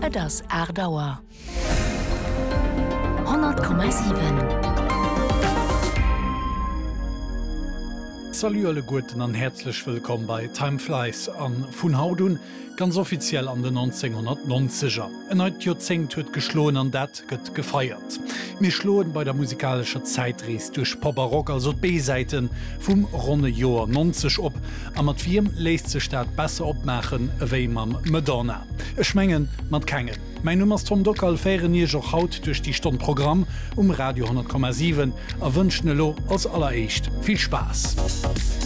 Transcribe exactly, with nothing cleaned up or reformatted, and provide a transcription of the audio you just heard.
Et ass Erdauer. hundert Komma sieben. Salut alle Guten an herzlich willkommen bei Time Flies an vun Haudun, ganz offiziell an den neunzehnhundertneunziger. En neut Jozeng huet geschloen an dat gëtt gefeiert. Mir schloen bei der musikalischer Zeitrees durch Popbarock also B-Seiten vum runde Joer neunzig op, a mat wiem leist se staat besser opmachen ewéi mam Madonna. E schmengen mat kengen. Mein Nummers Tom Dockerl féieren hier joch haut durch die Stundprogramm um Radio hundert Komma sieben a wünschne lo als alleréischt. Viel Spaß!